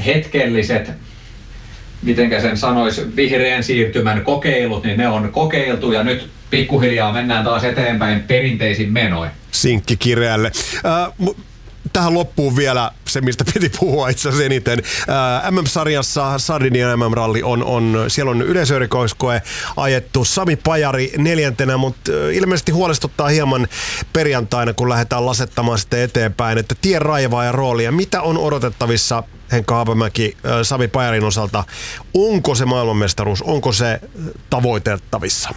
hetkelliset, mitenkä sen sanoisi, vihreän siirtymän kokeilut, niin ne on kokeiltu ja nyt pikkuhiljaa mennään taas eteenpäin perinteisin menoin. Sinkki kireälle. Tähän loppuun vielä se, mistä piti puhua itse asiassa eniten. MM-sarjassa Sardinian MM-ralli siellä on yleisöerikoiskoe ajettu. Sami Pajari 4. mutta ilmeisesti huolestuttaa hieman perjantaina, kun lähdetään lasettamaan sitten eteenpäin, että tien raivaa ja roolia. Mitä on odotettavissa Henkka Haapamäki Sami Pajarin osalta? Onko se maailmanmestaruus? Onko se tavoitettavissa?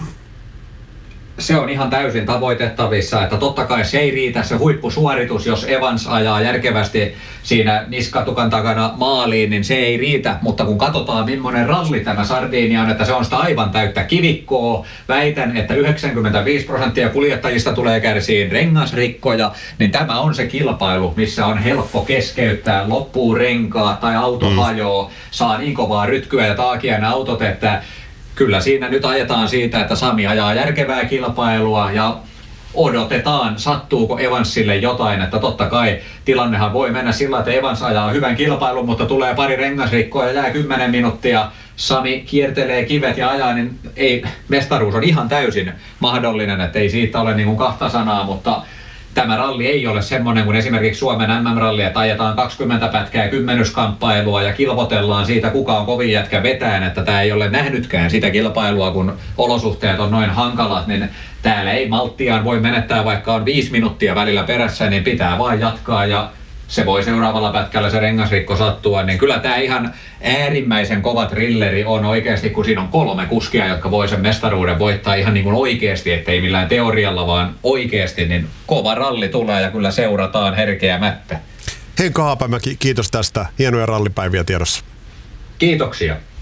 Se on ihan täysin tavoitettavissa, että totta kai se ei riitä se huippusuoritus, jos Evans ajaa järkevästi siinä niskatukan takana maaliin, niin se ei riitä, mutta kun katsotaan millainen ralli tämä Sardinia on, että se on sitä aivan täyttä kivikkoa, väitän, että 95% kuljettajista tulee kärsiin rengasrikkoja, niin tämä on se kilpailu, missä on helppo keskeyttää, loppuu renkaa tai auto hajoaa, saa niin kovaa rytkyä ja taakia ne autot, että kyllä siinä nyt ajetaan siitä, että Sami ajaa järkevää kilpailua ja odotetaan, sattuuko Evansille jotain, että totta kai tilannehan voi mennä sillä, että Evans ajaa hyvän kilpailun, mutta tulee pari rengasrikkoa ja jää 10 minuuttia, Sami kiertelee kivet ja ajaa, niin ei, mestaruus on ihan täysin mahdollinen, että ei siitä ole niin kuin kahta sanaa, mutta tämä ralli ei ole semmoinen kuin esimerkiksi Suomen MM-ralli, että ajetaan 20 pätkää kymmenyskamppailua ja kilvotellaan siitä, kuka on kovin jätkä vetään, että tämä ei ole nähnytkään sitä kilpailua, kun olosuhteet on noin hankalat, niin täällä ei malttiaan voi menettää, vaikka on 5 minuuttia välillä perässä, niin pitää vaan jatkaa ja se voi seuraavalla pätkällä se rengasrikko sattua, niin kyllä tämä ihan äärimmäisen kova thrilleri on oikeasti, kun siinä on 3 kuskia, jotka voi sen mestaruuden voittaa ihan niin kuin oikeasti, ettei millään teorialla, vaan oikeasti, niin kova ralli tulee ja kyllä seurataan herkeämättä. Henkka Haapamäki, kiitos tästä. Hienoja rallipäiviä tiedossa. Kiitoksia.